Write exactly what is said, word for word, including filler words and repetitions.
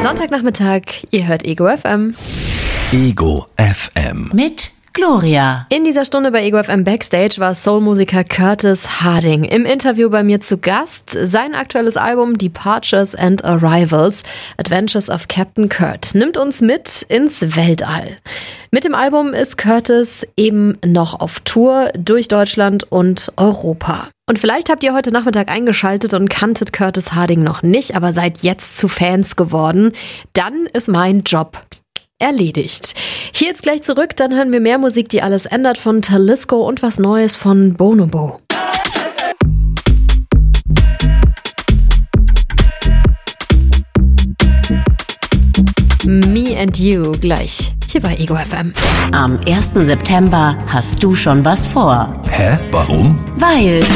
Sonntagnachmittag, ihr hört Ego F M. Ego F M. Mit Gloria. In dieser Stunde bei Ego F M Backstage war Soul-Musiker Curtis Harding im Interview bei mir zu Gast. Sein aktuelles Album Departures and Arrivals, Adventures of Captain Kurt, nimmt uns mit ins Weltall. Mit dem Album ist Curtis eben noch auf Tour durch Deutschland und Europa. Und vielleicht habt ihr heute Nachmittag eingeschaltet und kanntet Curtis Harding noch nicht, aber seid jetzt zu Fans geworden. Dann ist mein Job erledigt. Hier jetzt gleich zurück, dann hören wir mehr Musik, die alles ändert, von Talisco und was Neues von Bonobo. Me and You gleich hier bei Ego F M. Am ersten September hast du schon was vor. Hä? Warum? Weil